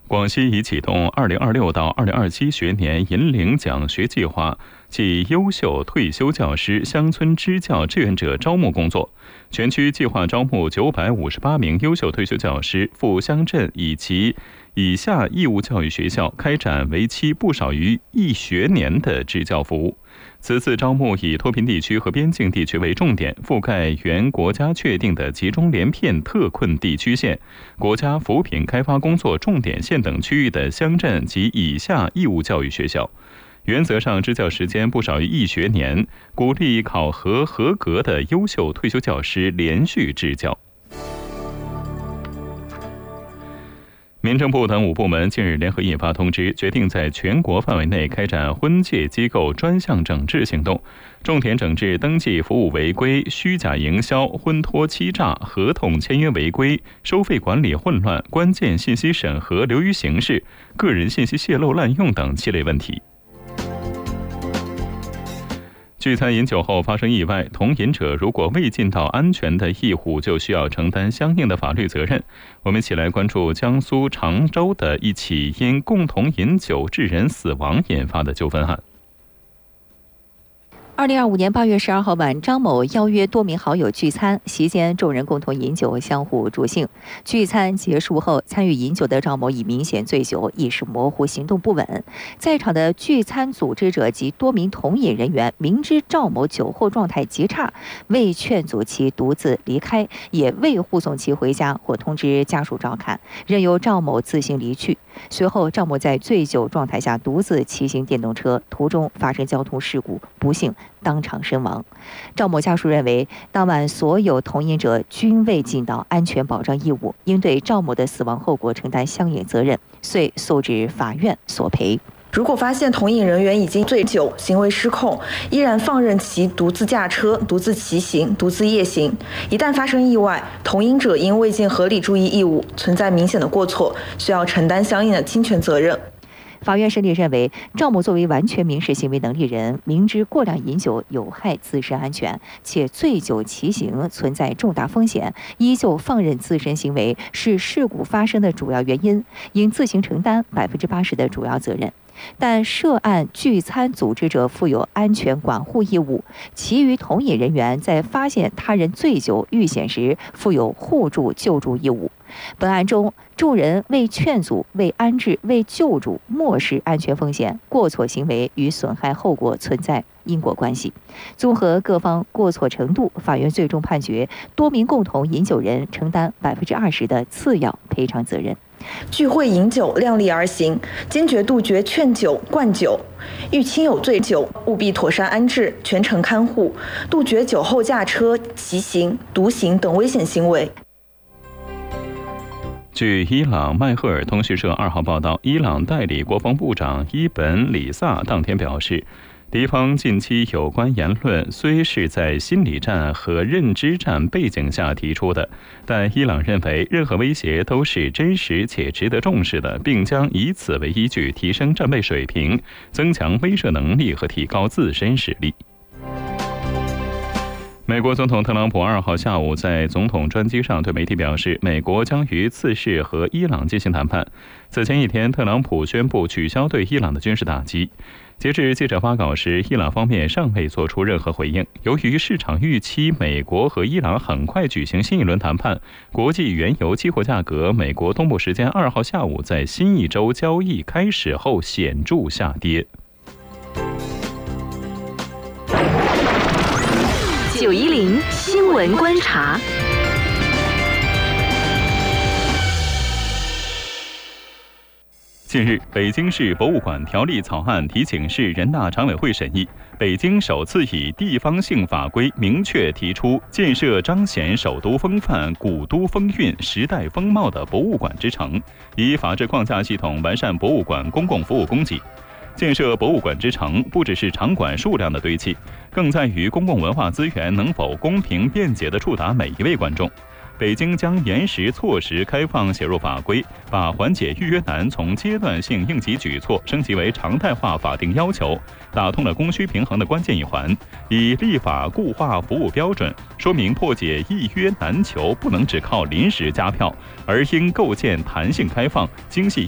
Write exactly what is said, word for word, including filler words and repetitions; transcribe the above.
广西已启动二零二六到二零二七学年银领奖学计划暨优秀退休教师乡村支教志愿者招募工作。全区计划招募九百五十八名优秀退休教师赴乡镇以及以下义务教育学校开展为期不少于一学年的支教服务。此次招募以脱贫地区和边境地区为重点，覆盖原国家确定的集中连片特困地区县、国家扶贫开发工作重点县等区域的乡镇及以下义务教育学校。原则上，支教时间不少于一学年，鼓励考核合格的优秀退休教师连续支教。民政部等五部门近日联合印发通知，决定在全国范围内开展婚介机构专项整治行动，重点整治登记服务违规、虚假营销、婚托欺诈、合同签约违规、收费管理混乱、关键信息审核流于形式、个人信息泄露滥用等七类问题。聚餐饮酒后发生意外，同饮者如果未尽到安全的义务，就需要承担相应的法律责任。我们一起来关注江苏常州的一起因共同饮酒致人死亡引发的纠纷案。 二零二五年八月十二号晚，张某邀约多名好友聚餐，席间众人共同饮酒，相互助兴。聚餐结束后，参与饮酒的张某已明显醉酒，意识模糊，行动不稳。在场的聚餐组织者及多名同饮人员明知赵某酒后状态极差，未劝阻其独自离开，也未护送其回家或通知家属照看，任由赵某自行离去。随后，赵某在醉酒状态下独自骑行电动车，途中发生交通事故，不幸当场身亡。赵某家属认为，当晚所有同饮者均未尽到安全保障义务，应对赵某的死亡后果承担相应责任，遂诉至法院索赔。 如果发现同饮人员已经醉酒、行为失控，依然放任其独自驾车、独自骑行、独自夜行，一旦发生意外，同饮者因未尽合理注意义务，存在明显的过错，需要承担相应的侵权责任。 法院审理认为，赵某作为完全民事行为能力人，明知过量饮酒有害自身安全，且醉酒骑行存在重大风险，依旧放任自身行为是事故发生的主要原因，应自行承担百分之八十的主要责任。但涉案聚餐组织者负有安全管护义务，其余同饮人员在发现他人醉酒遇险时，负有互助救助义务。本案中，众人为劝阻、为安置、为救助，漠视安全风险，过错行为与损害后果存在因果关系。综合各方过错程度，法院最终判决多名共同饮酒人承担百分之二十的次要赔偿责任。 聚会饮酒，量力而行，坚决杜绝劝酒、灌酒。遇亲友醉酒，务必妥善安置，全程看护，杜绝酒后驾车、骑行、独行等危险行为。 据伊朗麦赫尔通讯社二号报道，伊朗代理国防部长伊本里萨当天表示，敌方近期有关言论虽是在心理战和认知战背景下提出的，但伊朗认为任何威胁都是真实且值得重视的，并将以此为依据提升战备水平，增强威慑能力和提高自身实力。美国总统特朗普二号下午在总统专机上对媒体表示，美国将于次日和伊朗进行谈判。此前一天，特朗普宣布取消对伊朗的军事打击。截至记者发稿时，伊朗方面尚未做出任何回应。由于市场预期美国和伊朗很快举行新一轮谈判，国际原油期货价格美国东部时间二号下午在新一周交易开始后显著下跌。 九一零新闻观察。 近日，北京市博物馆条例草案提请市人大常委会审议，北京首次以地方性法规明确提出建设彰显首都风范、古都风韵、时代风貌的博物馆之城，以法治框架系统完善博物馆公共服务供给。建设博物馆之城不只是场馆数量的堆砌，更在于公共文化资源能否公平便捷地触达每一位观众。北京将严实措实开放写入法规，把缓解预约难从阶段性应急举措升级为常态化法定要求，打通了供需平衡的关键一环，以立法固化服务标准，说明破解一约难求不能只靠临时加票，而应构建弹性开放、精细